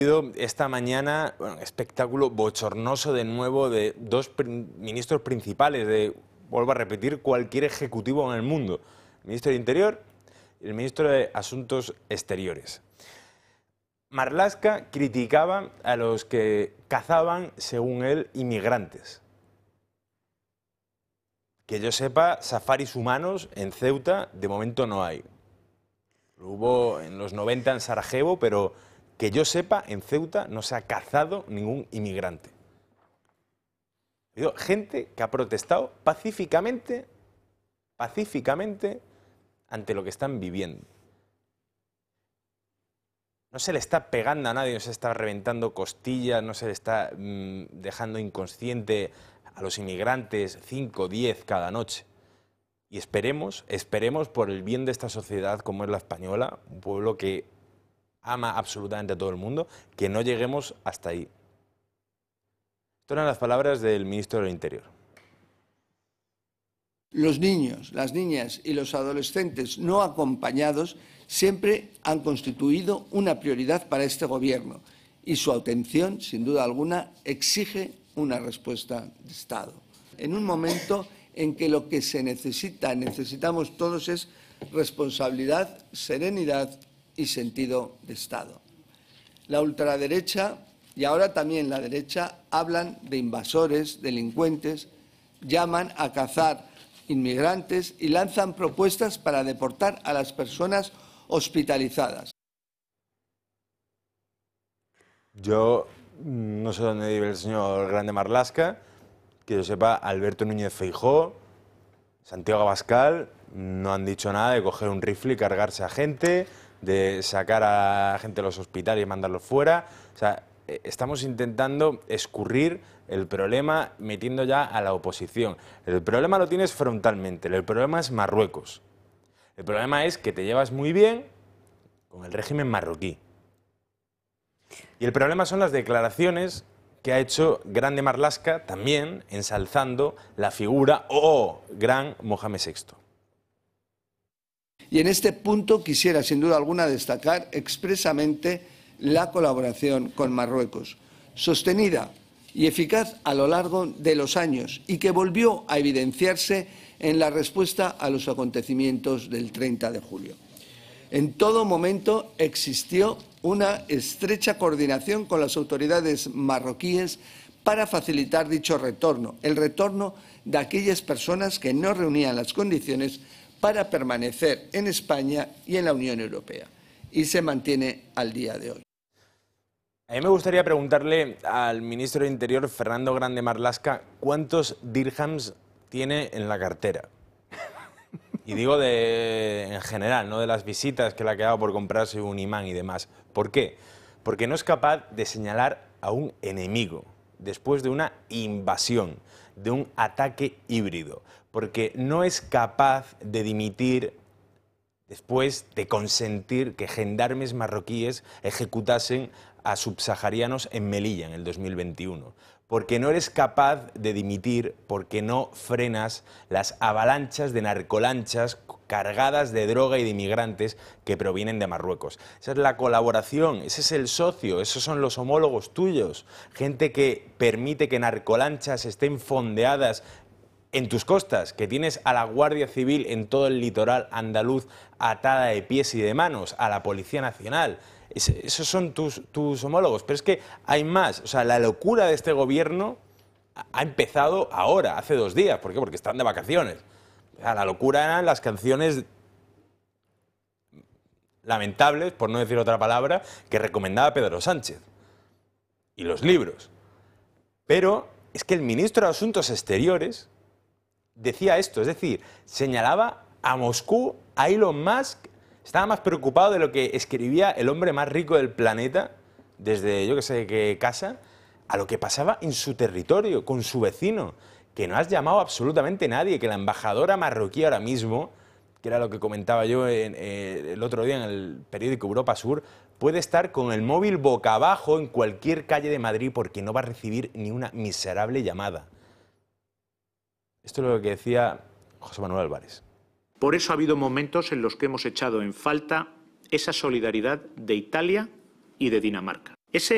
Esta mañana, espectáculo bochornoso de nuevo de dos ministros principales de, vuelvo a repetir, cualquier ejecutivo en el mundo. El ministro de Interior y el ministro de Asuntos Exteriores. Marlaska criticaba a los que cazaban, según él, inmigrantes. Que yo sepa, safaris humanos en Ceuta de momento no hay. Lo hubo en los 90 en Sarajevo, pero que yo sepa, en Ceuta no se ha cazado ningún inmigrante. Ha habido gente que ha protestado pacíficamente ante lo que están viviendo. No se le está pegando a nadie, no se está reventando costillas, no se le está dejando inconsciente a los inmigrantes 5 o 10 cada noche. Y esperemos por el bien de esta sociedad como es la española, un pueblo que ama absolutamente a todo el mundo, que no lleguemos hasta ahí. Estas eran las palabras del ministro del Interior. Los niños, las niñas y los adolescentes no acompañados siempre han constituido una prioridad para este Gobierno y su atención, sin duda alguna, exige una respuesta de Estado. En un momento en que lo que necesitamos todos es responsabilidad, serenidad y sentido de Estado. La ultraderecha y ahora también la derecha hablan de invasores, delincuentes, llaman a cazar inmigrantes y lanzan propuestas para deportar a las personas hospitalizadas. Yo no sé dónde vive el señor Grande Marlaska, que yo sepa, Alberto Núñez Feijóo, Santiago Abascal no han dicho nada de coger un rifle y cargarse a gente, de sacar a gente de los hospitales y mandarlos fuera. O sea, estamos intentando escurrir el problema metiendo ya a la oposición. El problema lo tienes frontalmente, el problema es Marruecos. El problema es que te llevas muy bien con el régimen marroquí. Y el problema son las declaraciones que ha hecho Grande Marlaska también ensalzando la figura gran Mohamed VI. Y en este punto quisiera, sin duda alguna, destacar expresamente la colaboración con Marruecos, sostenida y eficaz a lo largo de los años y que volvió a evidenciarse en la respuesta a los acontecimientos del 30 de julio. En todo momento existió una estrecha coordinación con las autoridades marroquíes para facilitar dicho retorno, el retorno de aquellas personas que no reunían las condiciones para permanecer en España y en la Unión Europea. Y se mantiene al día de hoy. A mí me gustaría preguntarle al ministro de Interior, Fernando Grande Marlaska, ¿cuántos dirhams tiene en la cartera? Y digo en general, no de las visitas que le ha quedado por comprarse un imán y demás. ¿Por qué? Porque no es capaz de señalar a un enemigo después de una invasión, de un ataque híbrido. Porque no es capaz de dimitir después de consentir que gendarmes marroquíes ejecutasen a subsaharianos en Melilla en el 2021. Porque no eres capaz de dimitir porque no frenas las avalanchas de narcolanchas cargadas de droga y de inmigrantes que provienen de Marruecos. Esa es la colaboración, ese es el socio, esos son los homólogos tuyos. Gente que permite que narcolanchas estén fondeadas en tus costas, que tienes a la Guardia Civil en todo el litoral andaluz atada de pies y de manos, a la Policía Nacional. Esos son tus homólogos. Pero es que hay más. O sea, la locura de este gobierno ha empezado ahora, hace 2 días. ¿Por qué? Porque están de vacaciones. O sea, la locura eran las canciones lamentables, por no decir otra palabra, que recomendaba Pedro Sánchez. Y los libros. Pero es que el ministro de Asuntos Exteriores decía esto, es decir, señalaba a Moscú, a Elon Musk, estaba más preocupado de lo que escribía el hombre más rico del planeta, desde yo que sé qué casa, a lo que pasaba en su territorio, con su vecino, que no has llamado absolutamente nadie, que la embajadora marroquí ahora mismo, que era lo que comentaba yo el otro día en el periódico Europa Sur, puede estar con el móvil boca abajo en cualquier calle de Madrid porque no va a recibir ni una miserable llamada. Esto es lo que decía José Manuel Álvarez. Por eso ha habido momentos en los que hemos echado en falta esa solidaridad de Italia y de Dinamarca.